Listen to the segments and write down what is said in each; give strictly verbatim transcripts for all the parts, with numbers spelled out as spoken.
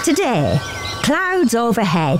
Today, clouds overhead,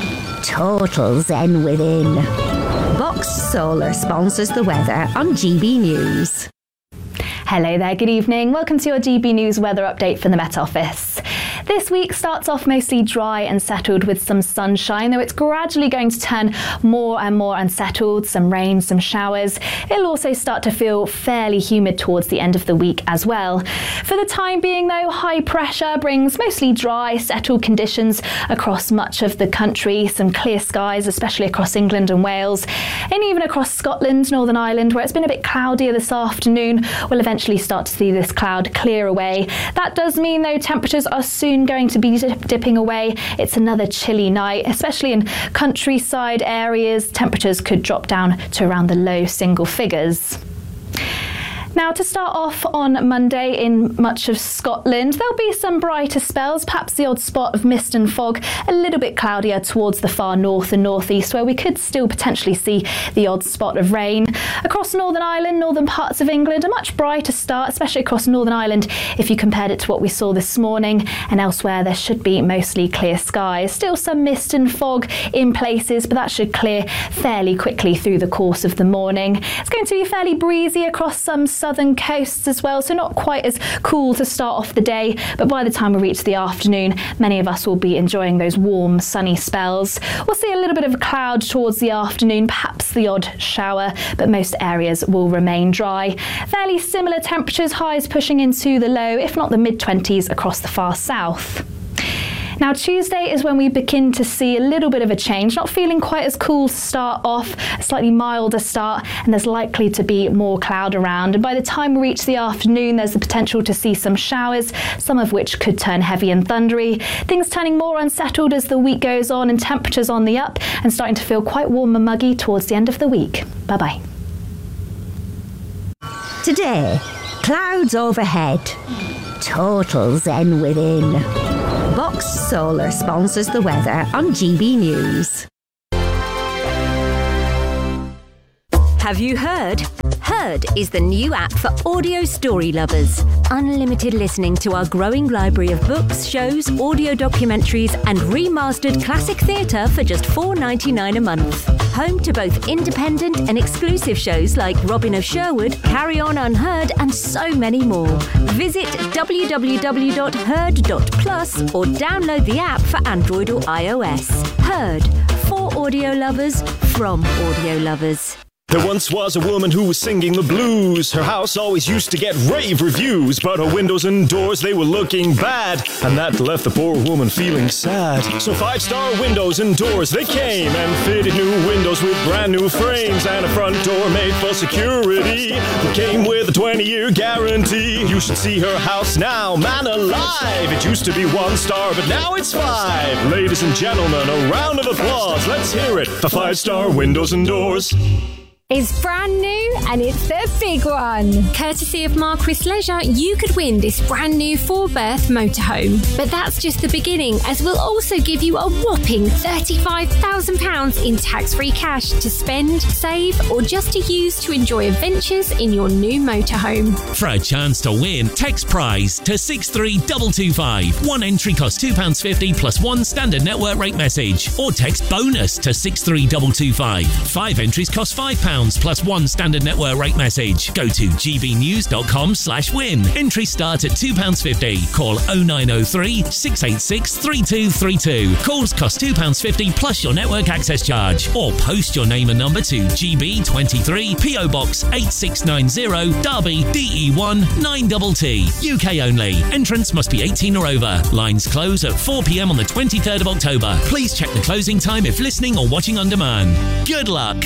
total zen within. Box Solar sponsors the weather on G B News. Hello there, good evening. Welcome to your G B News weather update from the Met Office. This week starts off mostly dry and settled with some sunshine, though it's gradually going to turn more and more unsettled, some rain, some showers. It'll also start to feel fairly humid towards the end of the week as well. For the time being though, high pressure brings mostly dry, settled conditions across much of the country, some clear skies, especially across England and Wales, and even across Scotland, Northern Ireland, where it's been a bit cloudier this afternoon. We'll eventually start to see this cloud clear away. That does mean though temperatures are soon going to be dip- dipping away. It's another chilly night, especially in countryside areas. Temperatures could drop down to around the low single figures. Now, to start off on Monday in much of Scotland, there'll be some brighter spells, perhaps the odd spot of mist and fog, a little bit cloudier towards the far north and northeast, where we could still potentially see the odd spot of rain. Across Northern Ireland, northern parts of England, a much brighter start, especially across Northern Ireland if you compared it to what we saw this morning, and elsewhere there should be mostly clear skies. Still some mist and fog in places, but that should clear fairly quickly through the course of the morning. It's going to be fairly breezy across some southern coasts as well, so not quite as cool to start off the day, but by the time we reach the afternoon, many of us will be enjoying those warm, sunny spells. We'll see a little bit of a cloud towards the afternoon, perhaps the odd shower, but most areas will remain dry. Fairly similar temperatures, highs pushing into the low, if not the mid-twenties across the far south. Now, Tuesday is when we begin to see a little bit of a change, not feeling quite as cool to start off, a slightly milder start, and there's likely to be more cloud around. And by the time we reach the afternoon, there's the potential to see some showers, some of which could turn heavy and thundery. Things turning more unsettled as the week goes on, and temperatures on the up, and starting to feel quite warm and muggy towards the end of the week. Bye-bye. Today, clouds overhead, total zen within. Box Solar sponsors the weather on G B News. Have you heard? Heard is the new app for audio story lovers. Unlimited listening to our growing library of books, shows, audio documentaries and remastered classic theatre for just four dollars ninety-nine a month. Home to both independent and exclusive shows like Robin of Sherwood, Carry On Unheard and so many more. Visit w w w dot heard dot plus or download the app for Android or iOS. Heard, for audio lovers, from audio lovers. There once was a woman who was singing the blues. Her house always used to get rave reviews, but her windows and doors, they were looking bad, and that left the poor woman feeling sad. So five-star windows and doors, they came and fitted new windows with brand new frames and a front door made for security that came with a twenty-year guarantee. You should see her house now, man alive. It used to be one star, but now it's five. Ladies and gentlemen, a round of applause. Let's hear it for five-star windows and doors. It's brand new and it's the big one. Courtesy of Marquis Leisure, you could win this brand new four-berth motorhome. But that's just the beginning, as we'll also give you a whopping thirty-five thousand pounds in tax-free cash to spend, save or just to use to enjoy adventures in your new motorhome. For a chance to win, text prize to six three two two five. One entry costs two pounds fifty plus one standard network rate message. Or text bonus to six three two two five. Five entries cost five pounds plus one standard network rate message. Go to g b news dot com slash win. Entries start at two pounds fifty. Call oh nine oh three, six eight six, three two three two. Calls cost two pounds fifty plus your network access charge. Or post your name and number to G B twenty-three, P O Box eight six nine zero, Derby, D E one nine T T. U K only. Entrance must be eighteen or over. Lines close at four p m on the twenty-third of October. Please check the closing time if listening or watching on demand. Good luck.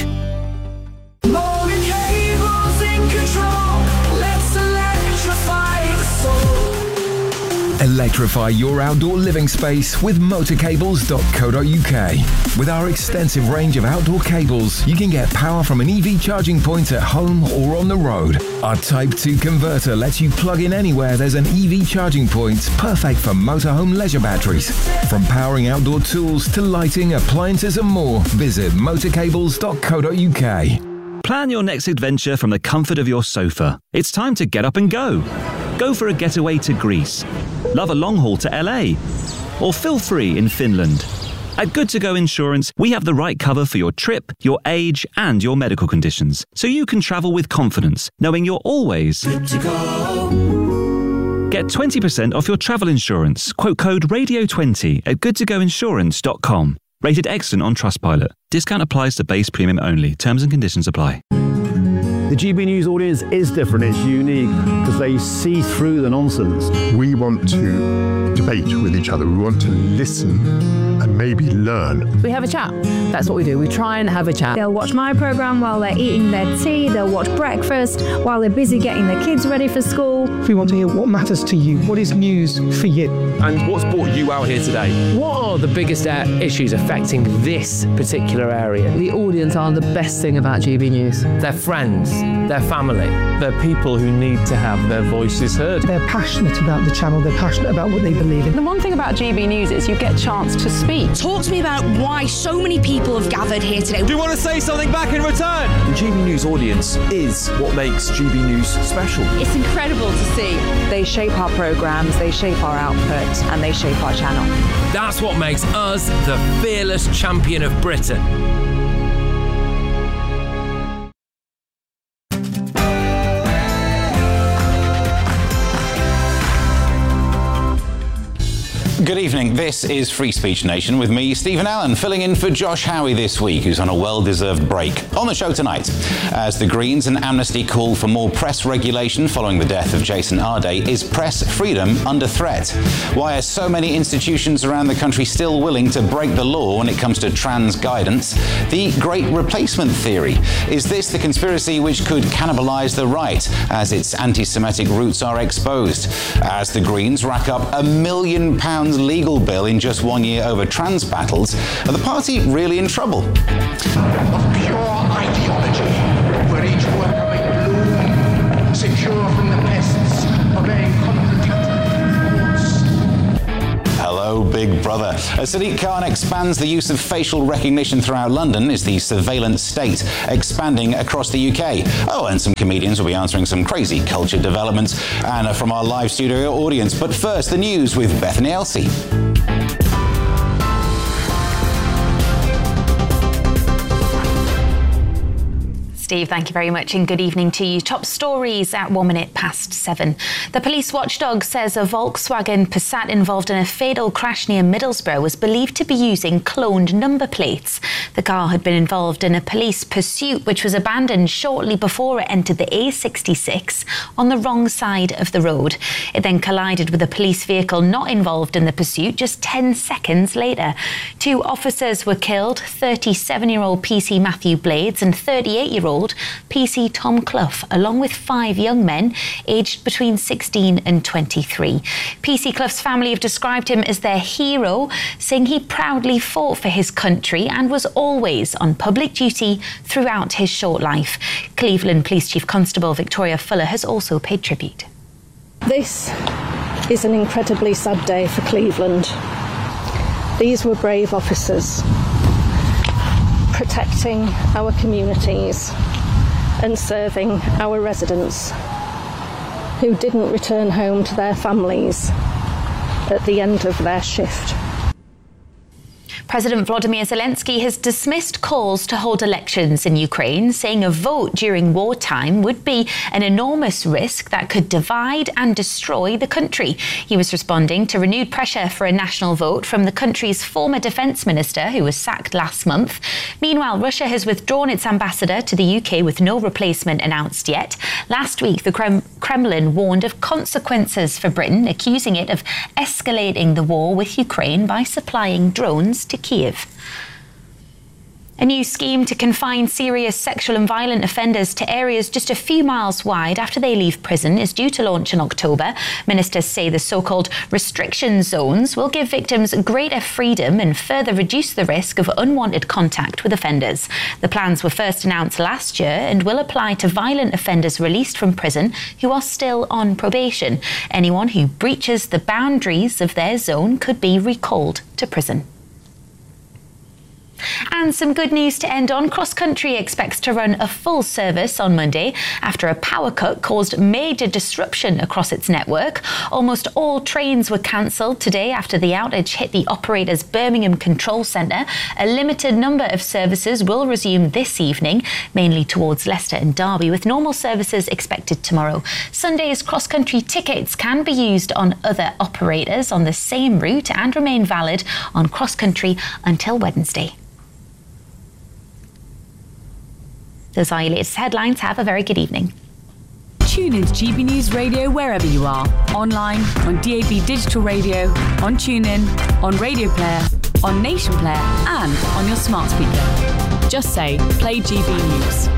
Molded cables in control. Let's electrify the soul. Electrify your outdoor living space with motor cables dot co dot u k. With our extensive range of outdoor cables, you can get power from an E V charging point at home or on the road. Our Type two converter lets you plug in anywhere there's an E V charging point, perfect for motorhome leisure batteries. From powering outdoor tools to lighting, appliances and more, visit motor cables dot co dot u k. Plan your next adventure from the comfort of your sofa. It's time to get up and go. Go for a getaway to Greece. Love a long haul to L A. or feel free in Finland. At Good To Go Insurance, we have the right cover for your trip, your age, and your medical conditions, so you can travel with confidence, knowing you're always good to go. Get twenty percent off your travel insurance. Quote code radio twenty at good to go insurance dot com. Rated excellent on Trustpilot. Discount applies to base premium only. Terms and conditions apply. The G B News audience is different, it's unique, because they see through the nonsense. We want to debate with each other, we want to listen and maybe learn. We have a chat, that's what we do, we try and have a chat. They'll watch my programme while they're eating their tea, they'll watch breakfast while they're busy getting their kids ready for school. We want to hear what matters to you, what is news for you. And what's brought you out here today? What are the biggest uh, issues affecting this particular area? The audience are the best thing about G B News. Their friends, their family. They're people who need to have their voices heard. They're passionate about the channel, they're passionate about what they believe in. The one thing about G B News is you get a chance to speak. Talk to me about why so many people have gathered here today. Do you want to say something back in return? The G B News audience is what makes G B News special. It's incredible to see. They shape our programmes, they shape our output, and they shape our channel. That's what makes us the fearless champion of Britain. Good evening, this is Free Speech Nation with me, Stephen Allen, filling in for Josh Howie this week, who's on a well-deserved break. On the show tonight, as the Greens and Amnesty call for more press regulation following the death of Jason Arday, is press freedom under threat? Why are so many institutions around the country still willing to break the law when it comes to trans guidance? The Great Replacement Theory. Is this the conspiracy which could cannibalise the right as its anti-Semitic roots are exposed? As the Greens rack up a million pounds legal bill in just one year over trans battles, are the party really in trouble? Of pure ideology, where each worker may bloom, secure from the pests, obeying contradictory laws. Hello, Big Brother. As Sadiq Khan expands the use of facial recognition throughout London, is the surveillance state expanding across the U K? Oh, and some comedians will be answering some crazy culture developments and from our live studio audience. But first, the news with Bethany Elsey. Steve, thank you very much and good evening to you. Top stories at one minute past seven. The police watchdog says a Volkswagen Passat involved in a fatal crash near Middlesbrough was believed to be using cloned number plates. The car had been involved in a police pursuit which was abandoned shortly before it entered the A sixty-six on the wrong side of the road. It then collided with a police vehicle not involved in the pursuit just ten seconds later. Two officers were killed, thirty-seven-year-old P C Matthew Blades and thirty-eight-year-old P C Tom Clough, along with five young men aged between sixteen and twenty-three. P C Clough's family have described him as their hero, saying he proudly fought for his country and was always on public duty throughout his short life. Cleveland Police Chief Constable Victoria Fuller has also paid tribute. This is an incredibly sad day for Cleveland. These were brave officers protecting our communities and serving our residents who didn't return home to their families at the end of their shift. President Volodymyr Zelensky has dismissed calls to hold elections in Ukraine, saying a vote during wartime would be an enormous risk that could divide and destroy the country. He was responding to renewed pressure for a national vote from the country's former defence minister, who was sacked last month. Meanwhile, Russia has withdrawn its ambassador to the U K with no replacement announced yet. Last week, the Krem- Kremlin warned of consequences for Britain, accusing it of escalating the war with Ukraine by supplying drones to Kiev. A new scheme to confine serious sexual and violent offenders to areas just a few miles wide after they leave prison is due to launch in October. Ministers say the so-called restriction zones will give victims greater freedom and further reduce the risk of unwanted contact with offenders. The plans were first announced last year and will apply to violent offenders released from prison who are still on probation. Anyone who breaches the boundaries of their zone could be recalled to prison. And some good news to end on. Cross Country expects to run a full service on Monday after a power cut caused major disruption across its network. Almost all trains were cancelled today after the outage hit the operator's Birmingham control centre. A limited number of services will resume this evening, mainly towards Leicester and Derby, with normal services expected tomorrow. Sunday's Cross Country tickets can be used on other operators on the same route and remain valid on Cross Country until Wednesday. Those are your latest headlines. Have a very good evening. Tune in to G B News Radio wherever you are. Online, on D A B Digital Radio, on TuneIn, on Radio Player, on Nation Player and on your smart speaker. Just say, play G B News.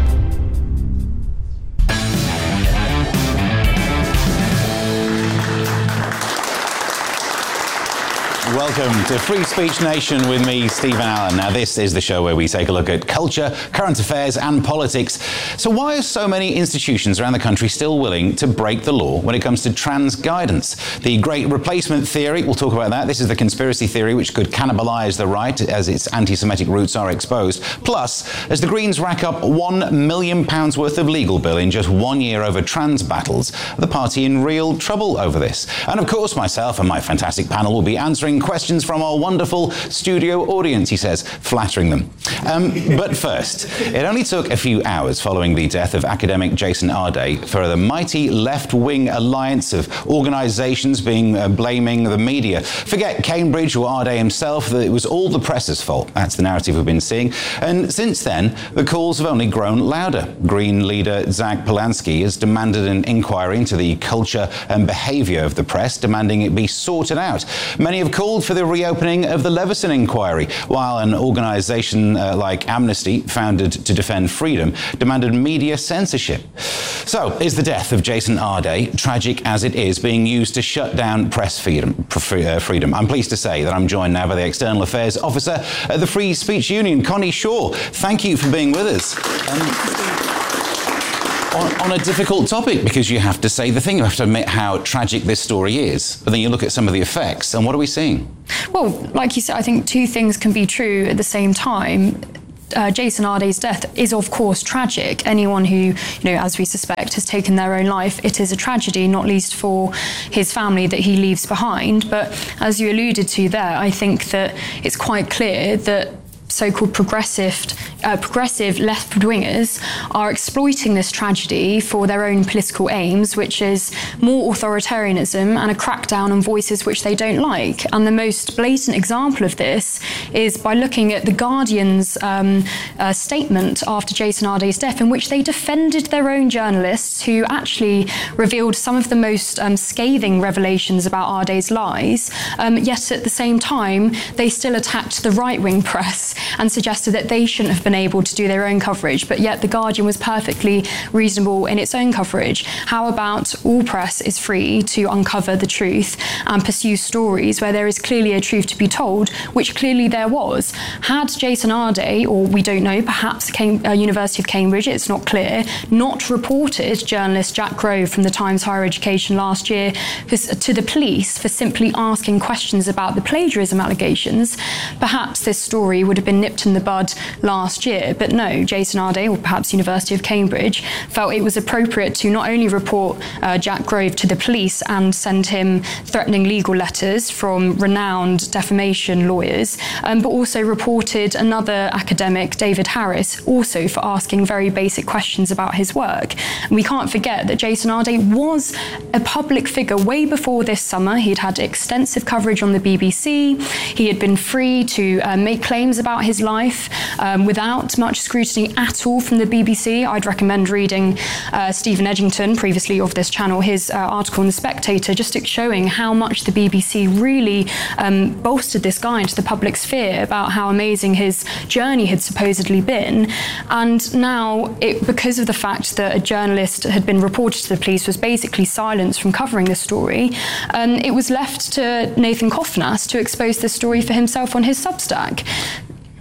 Welcome to Free Speech Nation with me, Stephen Allen. Now, this is the show where we take a look at culture, current affairs and politics. So why are so many institutions around the country still willing to break the law when it comes to trans guidance? The Great Replacement Theory, we'll talk about that. This is the conspiracy theory which could cannibalise the right as its anti-Semitic roots are exposed. Plus, as the Greens rack up one million pounds worth of legal bill in just one year over trans battles, the party in real trouble over this. And of course, myself and my fantastic panel will be answering questions from our wonderful studio audience, he says, flattering them. Um, but first, it only took a few hours following the death of academic Jason Arday for the mighty left-wing alliance of organisations being uh, blaming the media. Forget Cambridge or Arday himself, that it was all the press's fault. That's the narrative we've been seeing. And since then, the calls have only grown louder. Green leader Zach Polanski has demanded an inquiry into the culture and behaviour of the press, demanding it be sorted out. Many have called for the reopening of the Leveson inquiry, while an organisation uh, like Amnesty, founded to defend freedom, demanded media censorship. So, is the death of Jason Arday, tragic as it is, being used to shut down press freedom? freedom? I'm pleased to say that I'm joined now by the External Affairs Officer at the Free Speech Union, Connie Shaw. Thank you for being with us. Um, On, on a difficult topic, because you have to say the thing, you have to admit how tragic this story is, but then you look at some of the effects, and what are we seeing? Well, like you said, I think two things can be true at the same time. Uh, Jason Arday's death is, of course, tragic. Anyone who, you know, as we suspect, has taken their own life, it is a tragedy, not least for his family that he leaves behind. But as you alluded to there, I think that it's quite clear that so-called progressive, uh, progressive left-wingers are exploiting this tragedy for their own political aims, which is more authoritarianism and a crackdown on voices which they don't like. And the most blatant example of this is by looking at The Guardian's um, uh, statement after Jason Arday's death, in which they defended their own journalists who actually revealed some of the most um, scathing revelations about Arday's lies, um, yet at the same time they still attacked the right-wing press and suggested that they shouldn't have been able to do their own coverage, but yet The Guardian was perfectly reasonable in its own coverage. How about all press is free to uncover the truth and pursue stories where there is clearly a truth to be told, which clearly there was. Had Jason Arday, or we don't know, perhaps Cam- uh, University of Cambridge, it's not clear, not reported journalist Jack Grove from the Times Higher Education last year to the police for simply asking questions about the plagiarism allegations, perhaps this story would have been nipped in the bud last year. But no, Jason Arday, or perhaps University of Cambridge, felt it was appropriate to not only report uh, Jack Grove to the police and send him threatening legal letters from renowned defamation lawyers, um, but also reported another academic, David Harris, also for asking very basic questions about his work. And we can't forget that Jason Arday was a public figure way before this summer. He'd had extensive coverage on the B B C. He had been free to uh, make claims about his life um, without much scrutiny at all from the B B C. I'd recommend reading uh, Stephen Edgington, previously of this channel, his uh, article in The Spectator, just showing how much the B B C really um, bolstered this guy into the public sphere about how amazing his journey had supposedly been. And now, it, because of the fact that a journalist had been reported to the police, was basically silenced from covering the story, um, it was left to Nathan Koffnas to expose the story for himself on his Substack.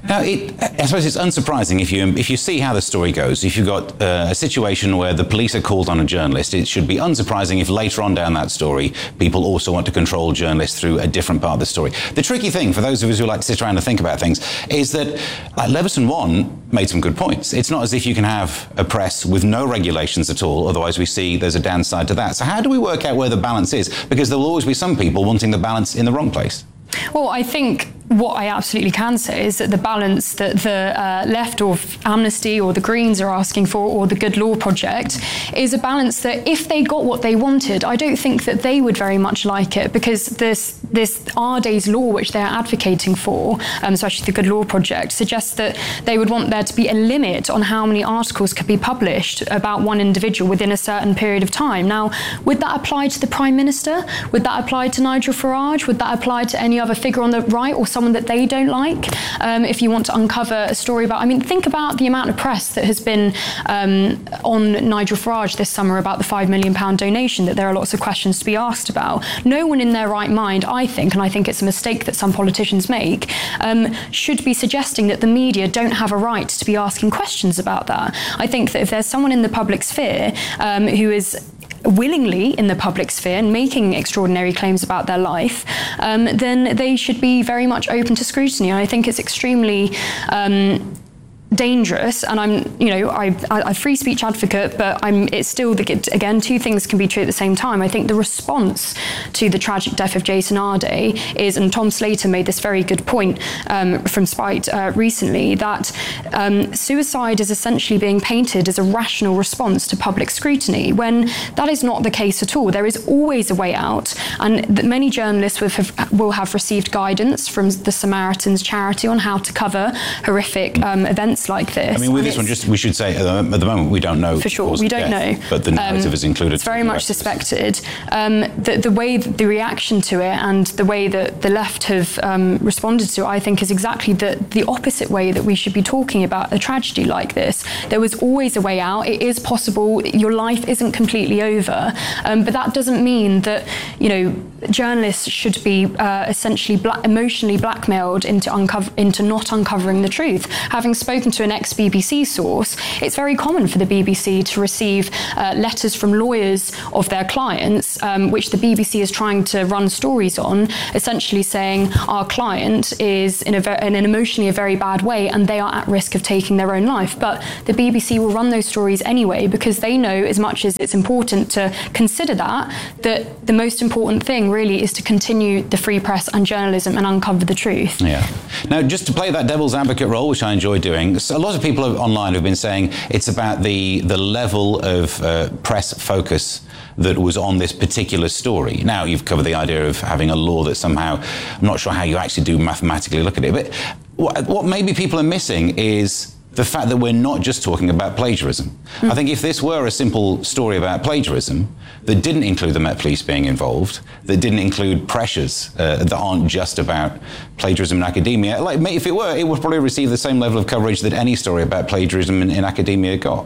Now, it, I suppose it's unsurprising if you if you see how the story goes. If you've got uh, a situation where the police are called on a journalist, it should be unsurprising if later on down that story, people also want to control journalists through a different part of the story. The tricky thing, for those of us who like to sit around and think about things, is that like, Leveson one made some good points. It's not as if you can have a press with no regulations at all, otherwise we see there's a downside to that. So how do we work out where the balance is? Because there will always be some people wanting the balance in the wrong place. Well, I think what I absolutely can say is that the balance that the uh, left or Amnesty or the Greens are asking for, or the Good Law Project, is a balance that if they got what they wanted, I don't think that they would very much like it, because this this Our Days law, which they're advocating for, um, especially the Good Law Project, suggests that they would want there to be a limit on how many articles could be published about one individual within a certain period of time. Now, would that apply to the Prime Minister? Would that apply to Nigel Farage? Would that apply to any other figure on the right, or someone that they don't like? Um, if you want to uncover a story about, I mean, think about the amount of press that has been um, on Nigel Farage this summer about the five million pound donation, that there are lots of questions to be asked about. No one in their right mind, I think, and I think it's a mistake that some politicians make, um, should be suggesting that the media don't have a right to be asking questions about that. I think that if there's someone in the public sphere um, who is willingly in the public sphere and making extraordinary claims about their life, um, then they should be very much open to scrutiny. And I think it's extremely um, dangerous, and I'm, you know, I, I, a free speech advocate, but I'm, it's still, the, again, two things can be true at the same time. I think the response to the tragic death of Jason Arday is, and Tom Slater made this very good point um, from Spite uh, recently, that um, suicide is essentially being painted as a rational response to public scrutiny, when that is not the case at all. There is always a way out, and that many journalists will have, will have received guidance from the Samaritans charity on how to cover horrific um, events like this. I mean, with and this one, just we should say at the, at the moment we don't know. For sure, we don't death, know. But the narrative um, is included. It's very much suspected. Um, the, the way that the reaction to it and the way that the left have um, responded to it, I think, is exactly the, the opposite way that we should be talking about a tragedy like this. There was always a way out. It is possible. Your life isn't completely over. Um, but that doesn't mean that, you know, journalists should be uh, essentially bla- emotionally blackmailed into uncover- into not uncovering the truth. Having spoken to an ex-B B C source, it's very common for the B B C to receive uh, letters from lawyers of their clients, um, which the B B C is trying to run stories on, essentially saying our client is in, a ver- in an emotionally a very bad way and they are at risk of taking their own life. But the B B C will run those stories anyway, because they know, as much as it's important to consider that, that the most important thing really is to continue the free press and journalism and uncover the truth. Yeah. Now, just to play that devil's advocate role, which I enjoy doing, so a lot of people online have been saying it's about the, the level of uh, press focus that was on this particular story. Now, you've covered the idea of having a law that somehow, I'm not sure how you actually do mathematically look at it, but what, what maybe people are missing is the fact that we're not just talking about plagiarism. Mm. I think if this were a simple story about plagiarism that didn't include the Met Police being involved, that didn't include pressures uh, that aren't just about plagiarism in academia, like if it were, it would probably receive the same level of coverage that any story about plagiarism in, in academia got.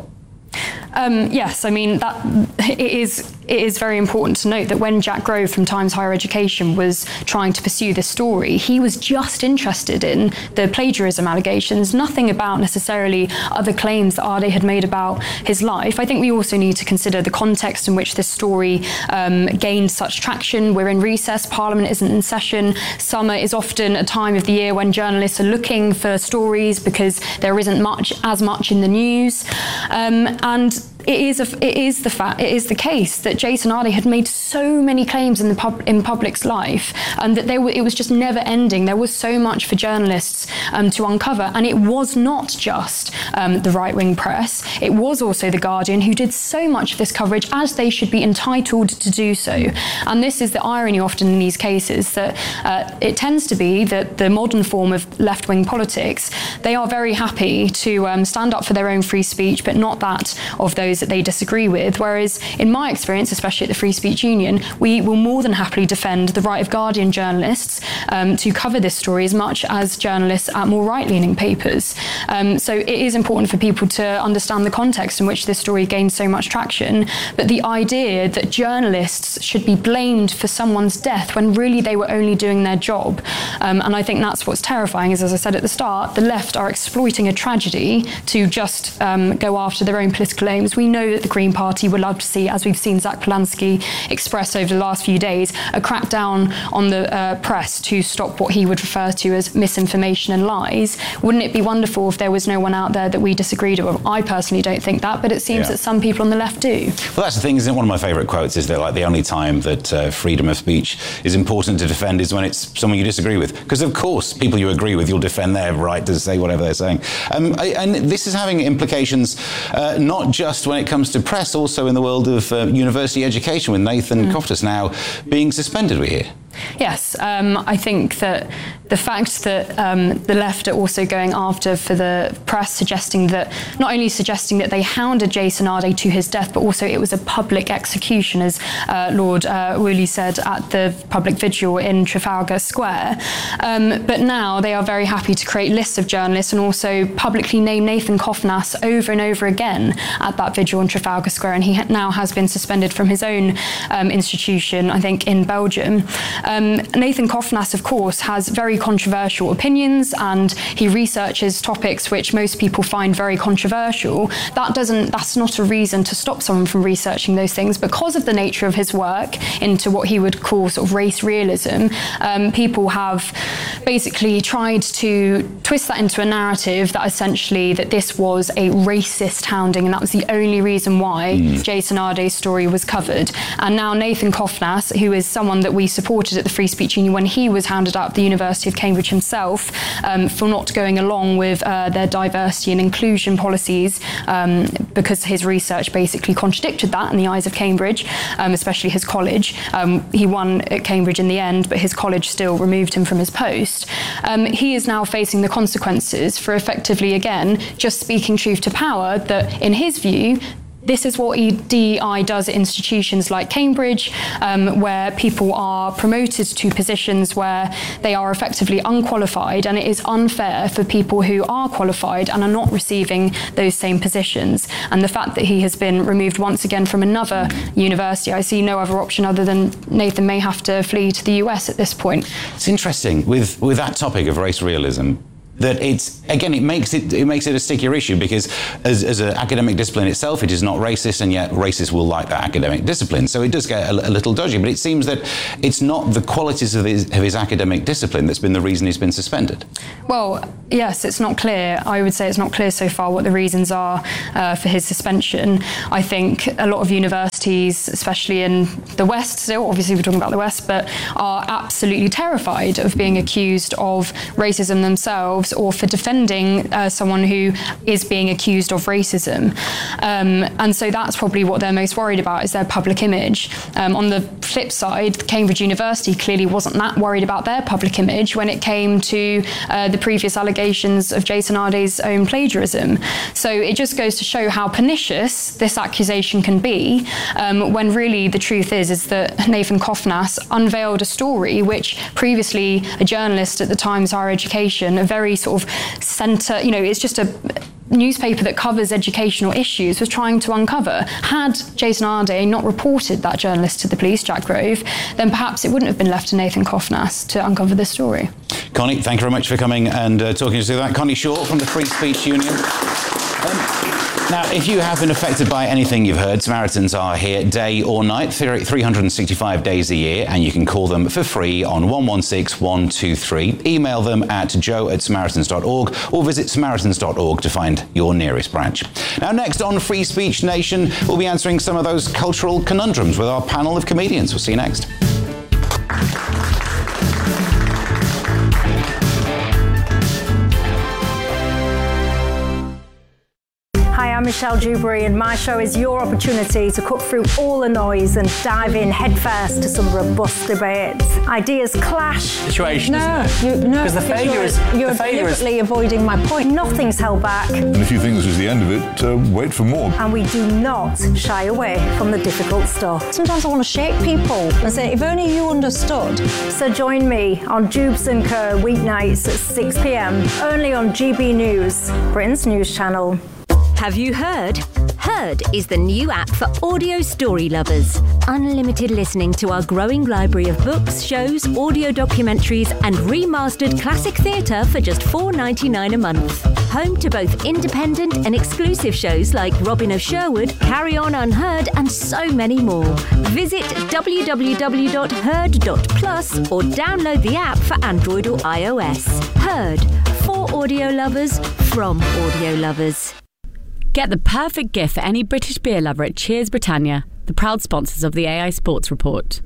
Um, yes, I mean, that it is it is very important to note that when Jack Grove from Times Higher Education was trying to pursue this story, he was just interested in the plagiarism allegations, nothing about necessarily other claims that Arday had made about his life. I think we also need to consider the context in which this story um, gained such traction. We're in recess, Parliament isn't in session. Summer is often a time of the year when journalists are looking for stories because there isn't much as much in the news. Um, and It is a, it is the fact it is the case that Jason Arday had made so many claims in the pub, in public's life, and that they were, it was just never ending. There was so much for journalists um, to uncover, and it was not just um, the right-wing press. It was also the Guardian, who did so much of this coverage, as they should be entitled to do so. And this is the irony often in these cases, that uh, it tends to be that the modern form of left-wing politics, they are very happy to um, stand up for their own free speech, but not that of those those that they disagree with. Whereas in my experience, especially at the Free Speech Union, we will more than happily defend the right of Guardian journalists um, to cover this story as much as journalists at more right-leaning papers. Um, so it is important for people to understand the context in which this story gained so much traction. But the idea that journalists should be blamed for someone's death when really they were only doing their job, um, and I think that's what's terrifying, is, as I said at the start, the left are exploiting a tragedy to just um, go after their own political aims. We know that the Green Party would love to see, as we've seen Zach Polanski express over the last few days, a crackdown on the uh, press to stop what he would refer to as misinformation and lies. Wouldn't it be wonderful if there was no one out there that we disagreed with? I personally don't think that, but it seems yeah. that some people on the left do. Well, that's the thing, isn't it? One of my favourite quotes is that, like, the only time that uh, freedom of speech is important to defend is when it's someone you disagree with. Because, of course, people you agree with, you'll defend their right to say whatever they're saying. Um, and this is having implications uh, not just when it comes to press, also in the world of uh, university education, with Nathan mm. Koftas now being suspended, we hear. Yes, um, I think that the fact that um, the left are also going after for the press, suggesting that, not only suggesting that they hounded Jason Arde to his death, but also it was a public execution, as uh, Lord uh, Woolley said at the public vigil in Trafalgar Square. Um, but now they are very happy to create lists of journalists and also publicly name Nathan Kofnas over and over again at that vigil in Trafalgar Square, and he ha- now has been suspended from his own um, institution, I think, in Belgium. Um, Nathan Kofnas, of course, has very controversial opinions, and he researches topics which most people find very controversial. That doesn't, that's not a reason to stop someone from researching those things. Because of the nature of his work into what he would call sort of race realism, um, people have basically tried to twist that into a narrative that essentially that this was a racist hounding, and that was the only reason why mm. Jason Arde's story was covered. And now Nathan Kofnas, who is someone that we supported at the Free Speech Union when he was hounded out of the University of Cambridge himself um, for not going along with uh, their diversity and inclusion policies, um, because his research basically contradicted that in the eyes of Cambridge, um, especially his college. Um, he won at Cambridge in the end, but his college still removed him from his post. Um, he is now facing the consequences for effectively, again, just speaking truth to power, that in his view, this is what D E I does at institutions like Cambridge, um, where people are promoted to positions where they are effectively unqualified, and it is unfair for people who are qualified and are not receiving those same positions. And the fact that he has been removed once again from another university, I see no other option other than Nathan may have to flee to the U S at this point. It's interesting with, with that topic of race realism, that it's, again, it makes it it makes it a stickier issue, because as, as an academic discipline itself, it is not racist, and yet racists will like that academic discipline. So it does get a, a little dodgy, but it seems that it's not the qualities of his, of his academic discipline that's been the reason he's been suspended. Well, yes, it's not clear. I would say it's not clear so far what the reasons are uh, for his suspension. I think a lot of universities, especially in the West still, obviously we're talking about the West, but are absolutely terrified of being accused of racism themselves, or for defending uh, someone who is being accused of racism. Um, and so that's probably what they're most worried about, is their public image. Um, on the flip side, Cambridge University clearly wasn't that worried about their public image when it came to uh, the previous allegations of Jason Arde's own plagiarism. So it just goes to show how pernicious this accusation can be, um, when really the truth is, is that Nathan Kofnas unveiled a story which previously a journalist at the Times Higher Education, a very sort of centre, you know, it's just a newspaper that covers educational issues, was trying to uncover. Had Jason Arde not reported that journalist to the police, Jack Grove, then perhaps it wouldn't have been left to Nathan Kofnas to uncover this story. Connie, thank you very much for coming and uh, talking us through that. Connie Shaw from the Free Speech Union. Um, Now, if you have been affected by anything you've heard, Samaritans are here day or night, three hundred sixty-five days a year, and you can call them for free on one one six one two three. Email them at joe at samaritans dot org or visit samaritans dot org to find your nearest branch. Now, next on Free Speech Nation, we'll be answering some of those cultural conundrums with our panel of comedians. We'll see you next. I'm Michelle Dewberry, and my show is your opportunity to cut through all the noise and dive in headfirst to some robust debates. Ideas clash. Situation. No, you, no, because the failure you're, is you're the failure deliberately is... avoiding my point. Nothing's held back. And if you think this is the end of it, uh, wait for more. And we do not shy away from the difficult stuff. Sometimes I want to shake people and say, if only you understood. So join me on Jubes and Co weeknights at six p m, only on G B News, Britain's news channel. Have you heard? Heard is the new app for audio story lovers. Unlimited listening to our growing library of books, shows, audio documentaries and remastered classic theatre for just four pounds ninety-nine a month. Home to both independent and exclusive shows like Robin of Sherwood, Carry On Unheard and so many more. Visit w w w dot heard dot plus or download the app for Android or iOS. Heard, for audio lovers, from audio lovers. Get the perfect gift for any British beer lover at Cheers Britannia, the proud sponsors of the A I Sports Report.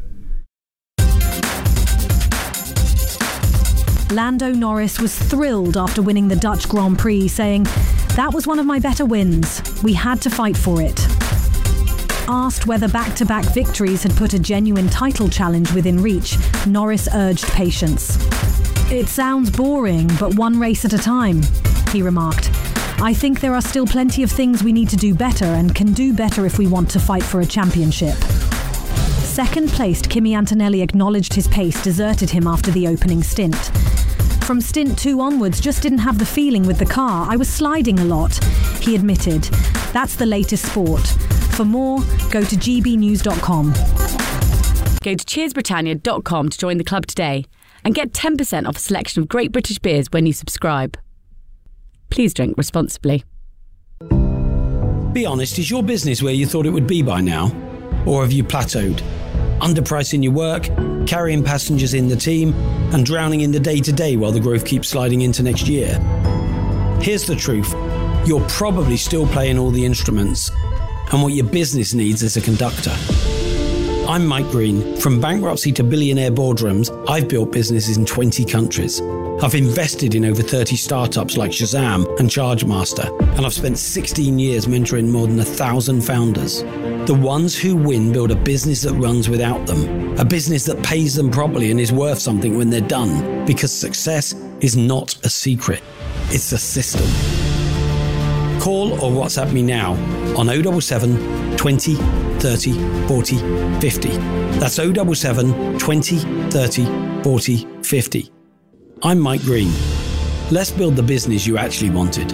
Lando Norris was thrilled after winning the Dutch Grand Prix, saying, "That was one of my better wins. We had to fight for it." Asked whether back-to-back victories had put a genuine title challenge within reach, Norris urged patience. "It sounds boring, but one race at a time," he remarked. "I think there are still plenty of things we need to do better and can do better if we want to fight for a championship." Second-placed Kimi Antonelli acknowledged his pace deserted him after the opening stint. "From stint two onwards, just didn't have the feeling with the car. I was sliding a lot," he admitted. That's the latest sport. For more, go to g b news dot com. Go to cheers britannia dot com to join the club today and get ten percent off a selection of great British beers when you subscribe. Please drink responsibly. Be honest, is your business where you thought it would be by now? Or have you plateaued? Underpricing your work, carrying passengers in the team, and drowning in the day-to-day while the growth keeps sliding into next year? Here's the truth. You're probably still playing all the instruments, and what your business needs is a conductor. I'm Mike Green. From bankruptcy to billionaire boardrooms, I've built businesses in twenty countries. I've invested in over thirty startups like Shazam and ChargeMaster, and I've spent sixteen years mentoring more than a thousand founders. The ones who win build a business that runs without them, a business that pays them properly and is worth something when they're done, because success is not a secret, it's a system. Call or WhatsApp me now on oh seven seven, twenty, thirty, forty, fifty. That's oh seven seven, twenty, thirty, forty, fifty. I'm Mike Green. Let's build the business you actually wanted.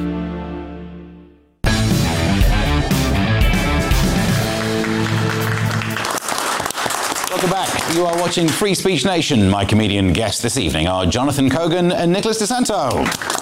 Welcome back. You are watching Free Speech Nation. My comedian guests this evening are Jonathan Cogan and Nicholas DeSanto.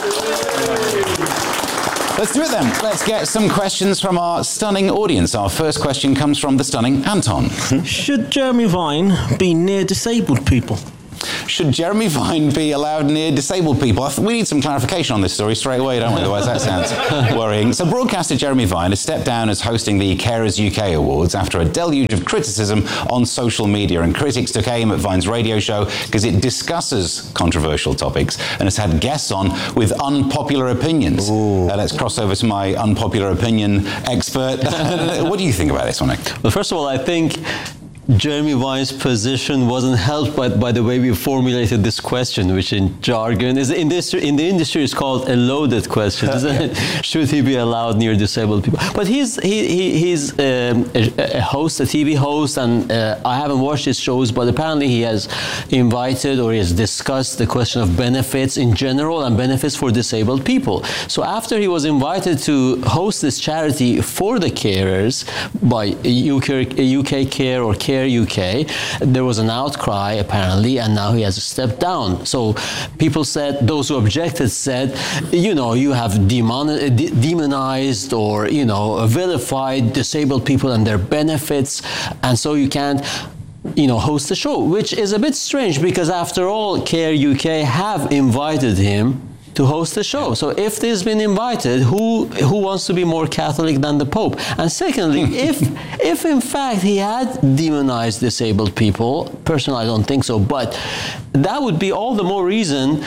Let's do it then. Let's get some questions from our stunning audience. Our first question comes from the stunning Anton. Should Jeremy Vine be near disabled people? Should Jeremy Vine be allowed near disabled people? I th- we need some clarification on this story straight away, don't we? Otherwise that sounds worrying. So broadcaster Jeremy Vine has stepped down as hosting the Carers U K Awards after a deluge of criticism on social media. And critics took aim at Vine's radio show because it discusses controversial topics and has had guests on with unpopular opinions. Uh, let's cross over to my unpopular opinion expert. What do you think about this one, Nick? Well, first of all, I think Jeremy Vine's position wasn't helped by, by the way we formulated this question, which in jargon is in this in the industry is called a loaded question, isn't it? Should he be allowed near disabled people? But he's he, he he's um, a, a host, a T V host, and uh, I haven't watched his shows, but apparently he has invited or he has discussed the question of benefits in general and benefits for disabled people. So after he was invited to host this charity for the carers by U K, U K Care or Care U K, there was an outcry apparently, and now he has stepped down. So people said, those who objected said, you know, you have demon, de- demonized or, you know, vilified disabled people and their benefits, and so you can't, you know, host the show, which is a bit strange because after all, Care U K have invited him to host the show. So if he's been invited, who who wants to be more Catholic than the Pope? And secondly, if if in fact he had demonized disabled people, personally I don't think so, but that would be all the more reason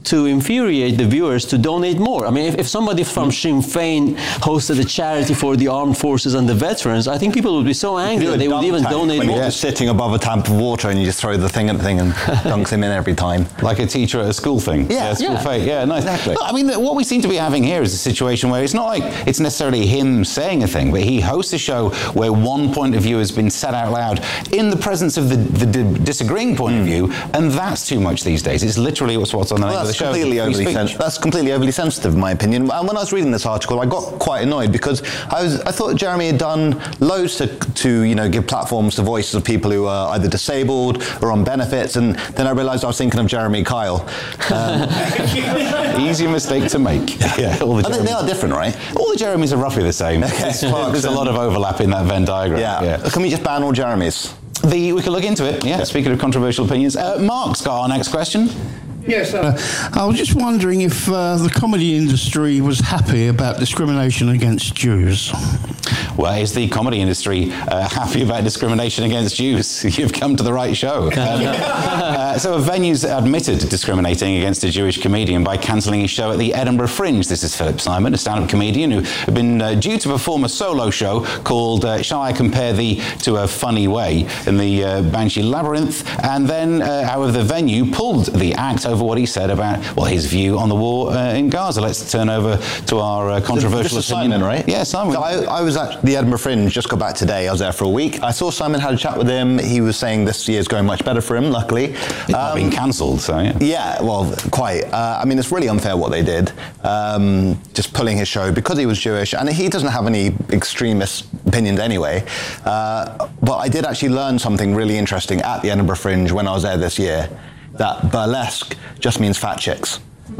to infuriate the viewers to donate more. I mean, if, if somebody from Sinn Féin hosted a charity for the armed forces and the veterans, I think people would be so angry that they would even donate when more. You're just sitting above a tap of water and you just throw the thing at the thing and dunks him in every time. Like a teacher at a school thing. Yeah, yeah school yeah. fate. Yeah, nice. Exactly. Look, I mean, what we seem to be having here is a situation where it's not like it's necessarily him saying a thing, but he hosts a show where one point of view has been said out loud in the presence of the, the, the disagreeing point mm. of view, and that's too much these days. It's literally what's, what's on the well, name of the show. Completely overly sen- that's completely overly sensitive, in my opinion. And when I was reading this article, I got quite annoyed because I was I thought Jeremy had done loads to, to you know give platforms to voices of people who are either disabled or on benefits, and then I realised I was thinking of Jeremy Kyle. Um, Easy mistake to make. Yeah, all the I think they are different, right? All the Jeremys are roughly the same. Okay. There's a lot of overlap in that Venn diagram. Yeah. yeah. Can we just ban all Jeremys? The, we could look into it. Yeah. Speaking of controversial opinions, uh, Mark's got our next question. Yes, uh, I was just wondering if uh, the comedy industry was happy about discrimination against Jews. Well, is the comedy industry uh, happy about discrimination against Jews? You've come to the right show. Um, uh, so a venue's admitted discriminating against a Jewish comedian by cancelling his show at the Edinburgh Fringe. This is Philip Simon, a stand-up comedian who had been uh, due to perform a solo show called uh, Shall I Compare Thee to a Funny Way in the uh, Banshee Labyrinth. And then, uh, however, the venue pulled the act over what he said about, well, his view on the war uh, in Gaza. Let's turn over to our uh, controversial this is opinion. Simon, right? Yeah, Simon. So I, I was at the Edinburgh Fringe, just got back today. I was there for a week. I saw Simon, had a chat with him. He was saying this year's going much better for him, luckily. It's not been cancelled, so yeah. Yeah, well, quite. Uh, I mean, it's really unfair what they did. Um, just pulling his show because he was Jewish, and he doesn't have any extremist opinions anyway. Uh, but I did actually learn something really interesting at the Edinburgh Fringe when I was there this year, that burlesque just means fat chicks.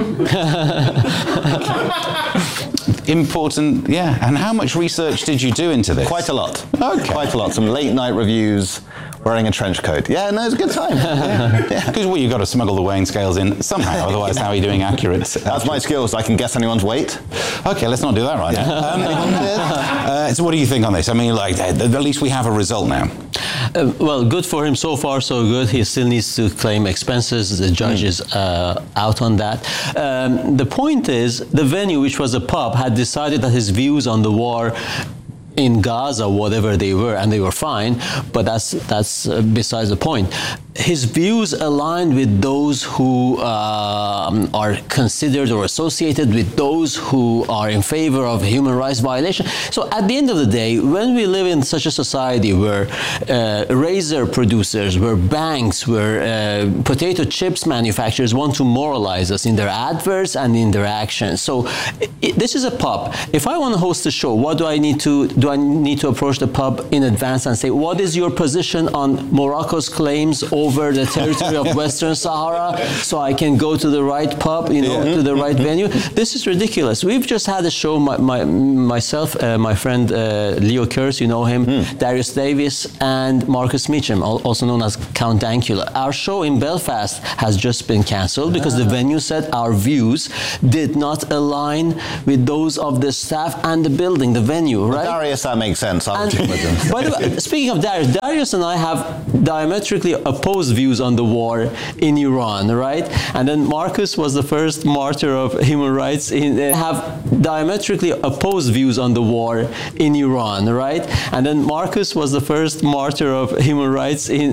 Important, yeah. And how much research did you do into this? Quite a lot. Okay. Quite a lot. Some late night reviews, wearing a trench coat. Yeah, no, it was a good time. yeah. yeah. Because well, you've got to smuggle the weighing scales in somehow, otherwise how are you doing accurate? That's my skills. I can guess anyone's weight. Okay, let's not do that right now. Um, uh, so what do you think on this? I mean, like, at least we have a result now. Uh, well, good for him. So far, so good. He still needs to claim expenses. The judge mm. is uh, out on that. Um, the point is, the venue, which was a pub, had decided that his views on the war in Gaza, whatever they were, and they were fine, but that's that's uh, besides the point. His views aligned with those who uh, are considered or associated with those who are in favor of human rights violation. So at the end of the day, when we live in such a society where uh, razor producers, where banks, where uh, potato chips manufacturers want to moralize us in their adverts and in their actions. So it, this is a pub. If I want to host a show, what do I need to do? I need to approach the pub in advance and say, what is your position on Morocco's claims over the territory of Western Sahara, so I can go to the right pub, you know, yeah. to the right venue? This is ridiculous. We've just had a show, my, my, myself, uh, my friend uh, Leo Kurz, you know him, mm. Darius Davis, and Marcus Meacham, also known as Count Dankula. Our show in Belfast has just been cancelled because ah. the venue said our views did not align with those of the staff and the building, the venue, right? Well, Darius, that makes sense. I'll check with him. By the way, speaking of Darius, Darius and I have diametrically opposed views on the war in Iran, right? And then Marcus was the first martyr of human rights in uh, have diametrically opposed views on the war in Iran, right? And then Marcus was the first martyr of human rights in